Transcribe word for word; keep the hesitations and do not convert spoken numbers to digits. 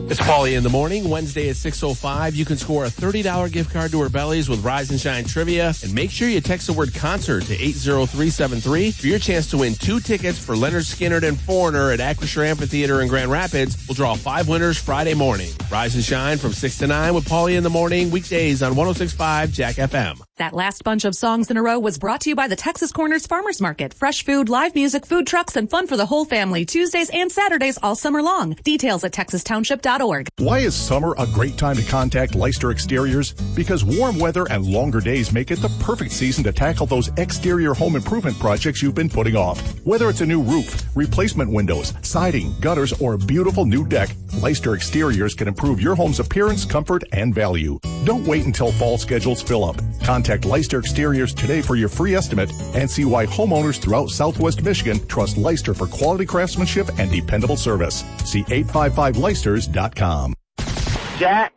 It's Paulie in the morning. Wednesday at six oh five. You can score a thirty dollars gift card to Herbelli's with Rise and Shine Trivia. And make sure you text the word concert to eight zero three seven three for your chance to win two tickets for Leonard Skinner and Foreigner at Acrisure Amphitheater in Grand Rapids. We'll draw five winners Friday morning. Rise and Shine from six to nine with Paulie in the morning. Weekdays on one oh six point five Jack F M. That last bunch of songs in a row was brought to you by the Texas Corners Farmers Market. Fresh food, live music, food trucks, and fun for the whole family. Tuesdays and Saturdays all summer long. Details at texas township dot org. Why is summer a great time to contact Leicester Exteriors? Because warm weather and longer days make it the perfect season to tackle those exterior home improvement projects you've been putting off. Whether it's a new roof, replacement windows, siding, gutters, or a beautiful new deck, Leicester Exteriors can improve your home's appearance, comfort, and value. Don't wait until fall schedules fill up. Contact Leicester Exteriors today for your free estimate and see why homeowners throughout Southwest Michigan trust Leicester for quality craftsmanship and dependable service. See eight five five leicesters dot com. Jack.